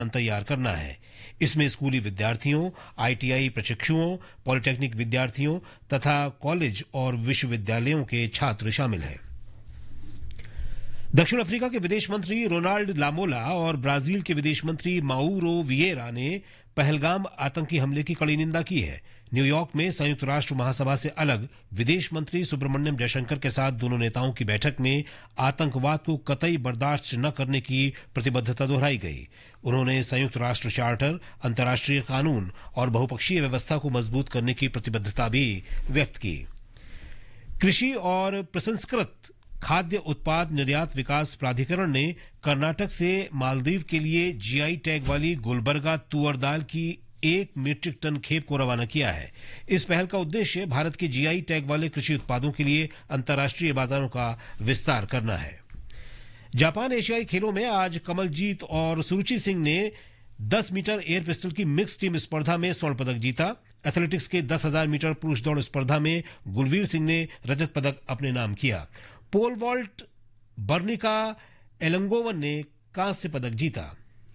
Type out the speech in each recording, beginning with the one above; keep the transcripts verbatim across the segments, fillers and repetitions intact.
तैयार करना है। इसमें स्कूली विद्यार्थियों, आईटीआई प्रशिक्षुओं, पॉलिटेक्निक विद्यार्थियों तथा कॉलेज और विश्वविद्यालयों के छात्र शामिल हैं। दक्षिण अफ्रीका के विदेश मंत्री रोनाल्ड लामोला और ब्राजील के विदेश मंत्री माउरो विएरा ने पहलगाम आतंकी हमले की कड़ी निंदा की है। न्यूयॉर्क में संयुक्त राष्ट्र महासभा से अलग विदेश मंत्री सुब्रमण्यम जयशंकर के साथ दोनों नेताओं की बैठक में आतंकवाद को कतई बर्दाश्त न करने की प्रतिबद्धता दोहराई गई। उन्होंने संयुक्त राष्ट्र चार्टर, अंतर्राष्ट्रीय कानून और बहुपक्षीय व्यवस्था को मजबूत करने की प्रतिबद्धता भी व्यक्त की। कृषि और प्रसंस्कृत खाद्य उत्पाद निर्यात विकास प्राधिकरण ने कर्नाटक से मालदीव के लिए जीआई टैग वाली गुलबर्गा तुअर दाल की एक मीट्रिक टन खेप को रवाना किया है। इस पहल का उद्देश्य भारत के जीआई टैग वाले कृषि उत्पादों के लिए अंतर्राष्ट्रीय बाजारों का विस्तार करना है। जापान एशियाई खेलों में आज कमलजीत और सुरुचि सिंह ने दस मीटर एयर पिस्टल की मिक्स टीम स्पर्धा में स्वर्ण पदक जीता। एथलेटिक्स के दस हजार मीटर पुरुष दौड़ स्पर्धा में गुलवीर सिंह ने रजत पदक अपने नाम किया। पोल वॉल्ट बर्निका एलंगोवन ने कांस्य पदक जीता।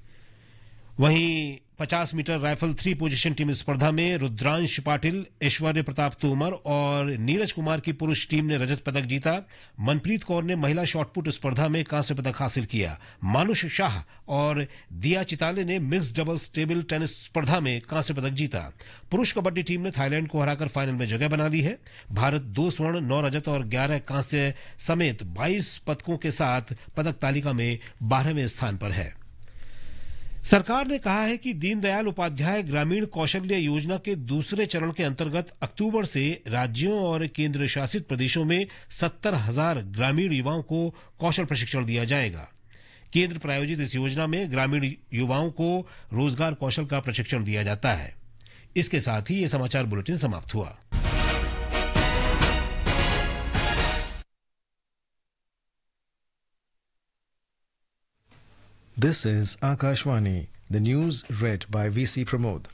वहीं पचास metre rifle three position team स्पर्धा में रुद्रांश पाटिल, ऐश्वर्य प्रताप तोमर और नीरज कुमार की पुरुष टीम ने रजत पदक जीता। मनप्रीत कौर ने महिला शॉटपुट स्पर्धा में कांस्य पदक हासिल किया। मानुष शाह और दिया चिताले ने मिक्स डबल्स टेबल टेनिस स्पर्धा में कांस्य पदक जीता। पुरुष कबड्डी टीम ने थाईलैंड को हराकर फाइनल में जगह बना ली है। भारत दो स्वर्ण, नौ रजत और ग्यारह कांस्य समेत बाईस पदकों के साथ पदक तालिका में बारहवें स्थान पर है। सरकार ने कहा है कि दीनदयाल उपाध्याय ग्रामीण कौशल्य योजना के दूसरे चरण के अंतर्गत अक्टूबर से राज्यों और केंद्र शासित प्रदेशों में सत्तर हजार ग्रामीण युवाओं को कौशल प्रशिक्षण दिया जाएगा। केंद्र प्रायोजित इस योजना में ग्रामीण युवाओं को रोजगार कौशल का प्रशिक्षण दिया जाता है। इसके साथ ही ये समाचार बुलेटिन समाप्त हुआ। This is Akashwani, the news read by V C Pramod.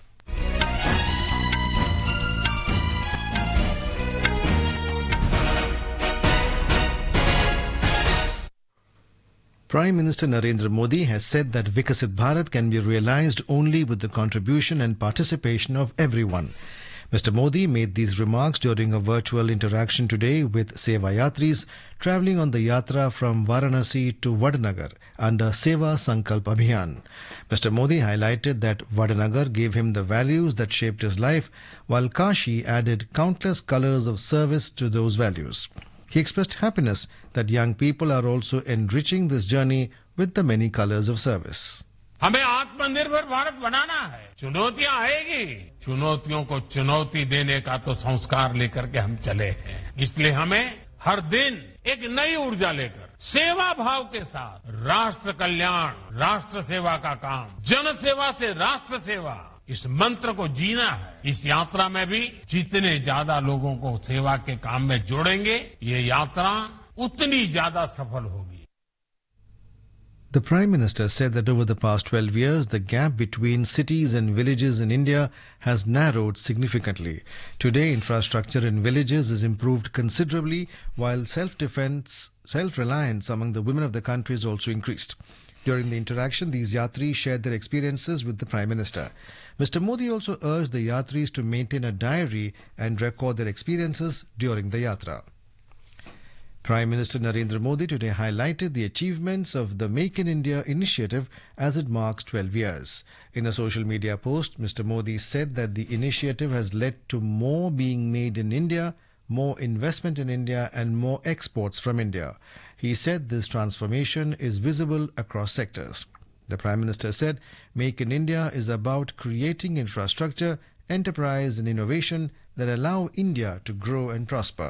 Prime Minister Narendra Modi has said that Viksit Bharat can be realized only with the contribution and participation of everyone. Mister Modi made these remarks during a virtual interaction today with Seva Yatris travelling on the Yatra from Varanasi to Vadnagar under Seva Sankalp Abhiyan. Mister Modi highlighted that Vadnagar gave him the values that shaped his life, while Kashi added countless colours of service to those values. He expressed happiness that young people are also enriching this journey with the many colours of service. हमें आत्मनिर्भर भारत बनाना है। चुनौतियां आएगी, चुनौतियों को चुनौती देने का तो संस्कार लेकर के हम चले हैं। इसलिए हमें हर दिन एक नई ऊर्जा लेकर सेवा भाव के साथ राष्ट्र कल्याण, राष्ट्र सेवा का काम, जन सेवा से राष्ट्र सेवा, इस मंत्र को जीना है। इस यात्रा में भी जितने ज्यादा लोगों को सेवा के काम में जोड़ेंगे, ये यात्रा उतनी ज्यादा सफल होगी। The Prime Minister said that over the past twelve years, the gap between cities and villages in India has narrowed significantly. Today, infrastructure in villages is improved considerably, while self-defense, self-reliance among the women of the country is also increased. During the interaction, these Yatris shared their experiences with the Prime Minister. Mister Modi also urged the Yatris to maintain a diary and record their experiences during the Yatra. Prime Minister Narendra Modi today highlighted the achievements of the Make in India initiative as it marks twelve years. In a social media post, Mister Modi said that the initiative has led to more being made in India, more investment in India and more exports from India. He said this transformation is visible across sectors. The Prime Minister said Make in India is about creating infrastructure, enterprise and innovation that allow India to grow and prosper.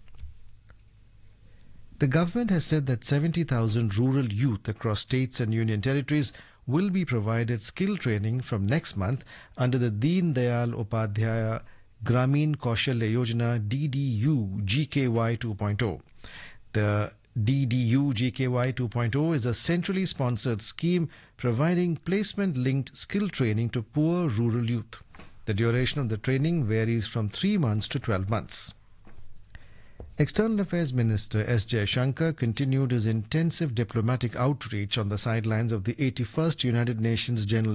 The government has said that seventy thousand rural youth across states and union territories will be provided skill training from next month under the Deen Dayal Upadhyaya Gramin Kaushalya Yojana D D U G K Y two point oh. The D D U G K Y two point oh is a centrally sponsored scheme providing placement-linked skill training to poor rural youth. The duration of the training varies from three months to twelve months. External Affairs Minister S. Jaishankar continued his intensive diplomatic outreach on the sidelines of the eighty-first United Nations General